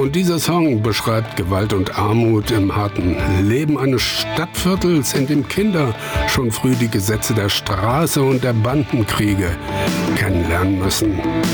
Und dieser Song beschreibt Gewalt und Armut im harten Leben eines Stadtviertels, in dem Kinder schon früh die Gesetze der Straße und der Bandenkriege kennenlernen müssen.